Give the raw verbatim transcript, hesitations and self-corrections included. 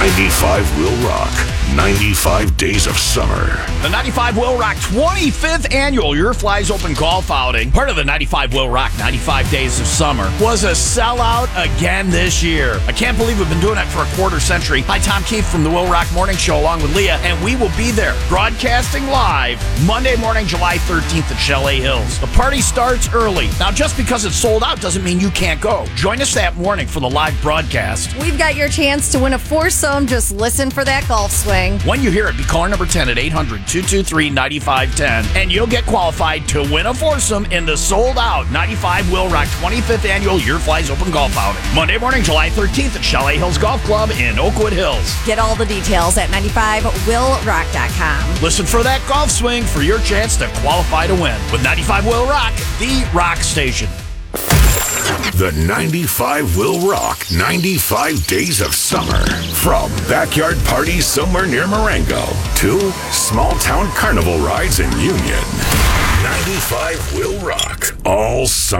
ninety-five will rock. ninety-five days of summer. The ninety-five Will Rock twenty-fifth annual Your Flies Open Golf Outing, part of the ninety-five Will Rock ninety-five Days of Summer, was a sellout again this year. I can't believe we've been doing it for a quarter century. Hi, Tom Keefe from the Will Rock Morning Show along with Leah, and we will be there broadcasting live Monday morning, July thirteenth at Chalet Hills. The party starts early. Now, just because it's sold out doesn't mean you can't go. Join us that morning for the live broadcast. We've got your chance to win a foursome. Just listen for that golf swing. When you hear it, be caller number ten at eight hundred, two two three, nine five one zero, and you'll get qualified to win a foursome in the sold-out ninety-five Will Rock twenty-fifth annual Your Flies Open Golf Outing. Monday morning, July thirteenth at Chalet Hills Golf Club in Oakwood Hills. Get all the details at ninety-five will rock dot com. Listen for that golf swing for your chance to qualify to win with ninety-five Will Rock, the rock station. The ninety-five will rock ninety-five days of summer. From backyard parties somewhere near Marengo to small town carnival rides in Union. ninety-five will rock all summer.